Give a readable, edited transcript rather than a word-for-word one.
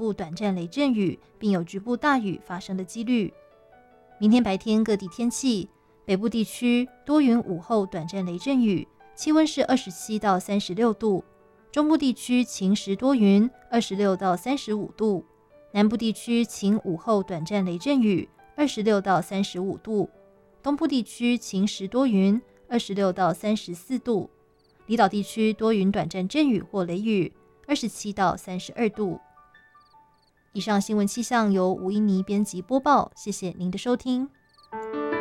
部短暂雷阵雨，并有局部大雨发生的几率。明天白天各地天气，北部地区多云午后短暂雷阵雨，气温是27到36度；中部地区晴时多云，26到35度；南部地区晴午后短暂雷阵雨，26到35度；东部地区晴时多云，26到34度；离岛地区多云短暂阵雨或雷雨，27到32度。以上新闻气象由吴依妮编辑播报，谢谢您的收听。